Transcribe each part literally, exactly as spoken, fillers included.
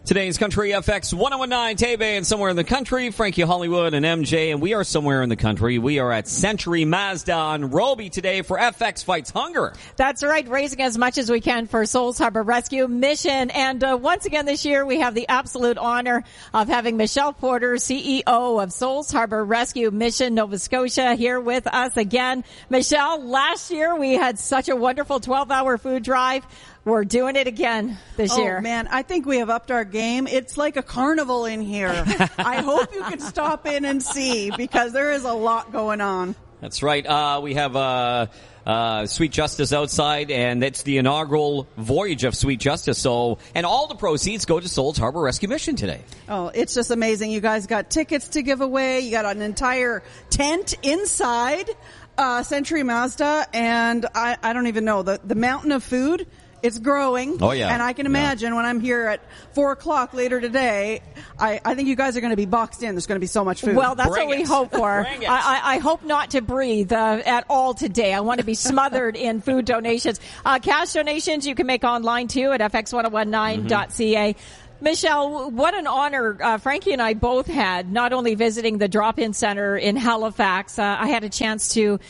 Today's Country F X one oh one nine Tebe and somewhere in the country, Frankie Hollywood and M J, and we are somewhere in the country. We are at Century Mazda on Roby today for F X Fights Hunger. That's right, raising as much as we can for Souls Harbor Rescue Mission. And uh, once again this year, we have the absolute honor of having Michelle Porter, C E O of Souls Harbor Rescue Mission Nova Scotia, here with us again. Michelle, last year we had such a wonderful twelve-hour food drive. We're doing it again this oh, year. Oh, man, I think we have upped our game. It's like a carnival in here. I hope you can stop in and see, because there is a lot going on. That's right. Uh, we have uh, uh, Sweet Justice outside, and it's the inaugural voyage of Sweet Justice. So, and all the proceeds go to Souls Harbor Rescue Mission today. Oh, it's just amazing. You guys got tickets to give away. You got an entire tent inside uh, Century Mazda, and I, I don't even know, the, the mountain of food. It's growing. Oh, yeah. And I can imagine yeah. when I'm here at four o'clock later today, I, I think you guys are going to be boxed in. There's going to be so much food. Well, that's Bring what it. we hope for. I, I, I hope not to breathe uh, at all today. I want to be smothered in food donations. Uh, cash donations you can make online, too, at f x ten nineteen dot c a. Mm-hmm. Michelle, what an honor. Uh, Frankie and I both had, not only visiting the drop-in center in Halifax, uh, I had a chance to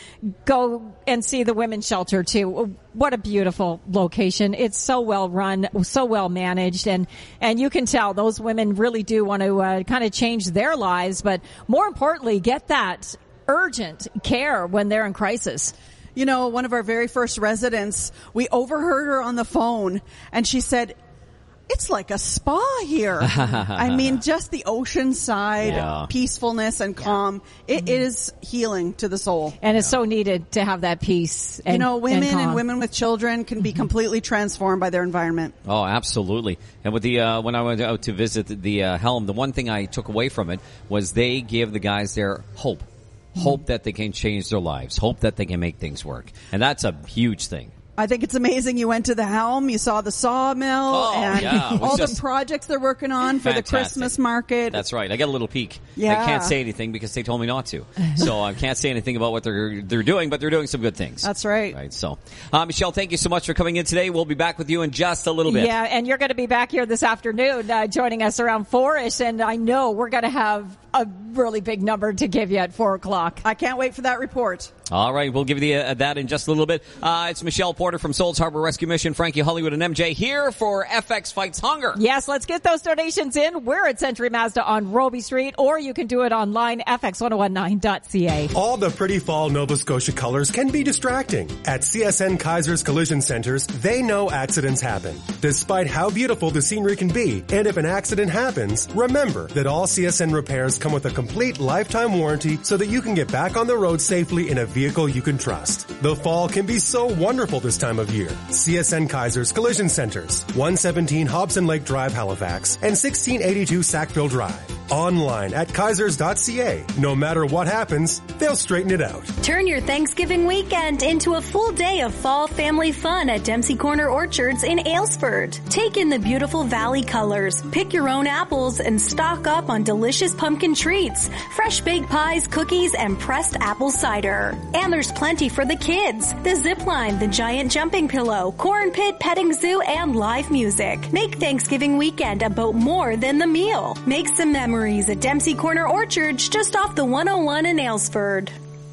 go and see the women's shelter too. What a beautiful location. It's so well run, so well managed, and, and you can tell those women really do want to uh, kind of change their lives, but more importantly, get that urgent care when they're in crisis. You know, one of our very first residents, we overheard her on the phone, and she said, "It's like a spa here." I mean, just the ocean side, yeah. peacefulness and calm. Yeah. It mm-hmm. is healing to the soul. And it's yeah. so needed to have that peace. And, you know, women and, and women with children can be completely transformed by their environment. Oh, absolutely. And with the, uh, when I went out to visit the, uh, Helm, the one thing I took away from it was they give the guys their hope. Mm-hmm. Hope that they can change their lives. Hope that they can make things work. And that's a huge thing. I think it's amazing you went to the Helm, you saw the sawmill, oh, and yeah. all the projects they're working on for fantastic. The Christmas market. That's right. I got a little peek. Yeah. I can't say anything because they told me not to. So I can't say anything about what they're they're doing, but they're doing some good things. That's right. Right. So, uh, Michelle, thank you so much for coming in today. We'll be back with you in just a little bit. Yeah, and you're going to be back here this afternoon, uh, joining us around four-ish, and I know we're going to have a really big number to give you at four o'clock. I can't wait for that report. All right, we'll give you the, uh, that in just a little bit. Uh, it's Michelle Porter from Souls Harbor Rescue Mission, Frankie Hollywood and M J here for F X Fights Hunger. Yes, let's get those donations in. We're at Century Mazda on Roby Street, or you can do it online, f x ten nineteen dot c a. All the pretty fall Nova Scotia colors can be distracting. At C S N Kaiser's Collision Centers, they know accidents happen. Despite how beautiful the scenery can be, and if an accident happens, remember that all C S N repairs come with a complete lifetime warranty so that you can get back on the road safely in a vehicle you can trust. The fall can be so wonderful this time of year. C S N Kaiser's Collision Centers, one seventeen Hobson Lake Drive, Halifax, and sixteen eighty-two Sackville Drive. Online at kaisers dot c a. No matter what happens, they'll straighten it out. Turn your Thanksgiving weekend into a full day of fall family fun at Dempsey Corner Orchards in Aylesford. Take in the beautiful valley colors, pick your own apples, and stock up on delicious pumpkin treats, fresh baked pies, cookies, and pressed apple cider. And there's plenty for the kids. The zip line, the giant jumping pillow, corn pit, petting zoo, and live music. Make Thanksgiving weekend about more than the meal. Make some memories at Dempsey Corner Orchards, just off the one oh one in Aylesford.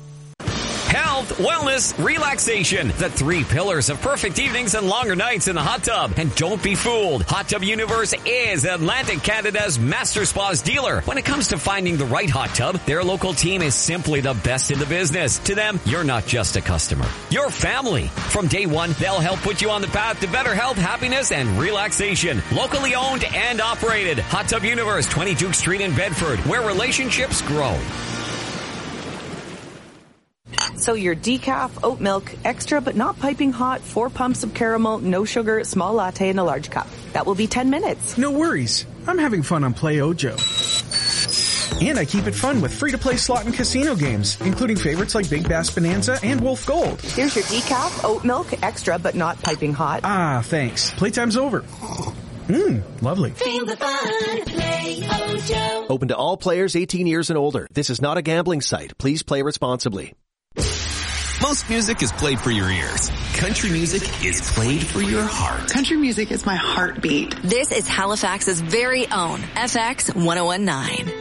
Health, wellness, relaxation. The three pillars of perfect evenings and longer nights in the hot tub. And don't be fooled. Hot Tub Universe is Atlantic Canada's master spas dealer. When it comes to finding the right hot tub, their local team is simply the best in the business. To them, you're not just a customer. You're family. From day one, they'll help put you on the path to better health, happiness, and relaxation. Locally owned and operated. Hot Tub Universe, twenty Duke Street in Bedford, where relationships grow. So your decaf, oat milk, extra but not piping hot, four pumps of caramel, no sugar, small latte in a large cup. That will be ten minutes. No worries. I'm having fun on Play Ojo. And I keep it fun with free-to-play slot and casino games, including favorites like Big Bass Bonanza and Wolf Gold. Here's your decaf, oat milk, extra but not piping hot. Ah, thanks. Playtime's over. Mmm, lovely. Feel the fun. Play Ojo. Open to all players eighteen years and older. This is not a gambling site. Please play responsibly. Most music is played for your ears. Country music is played for your heart. Country music is my heartbeat. This is Halifax's very own F X one oh one nine.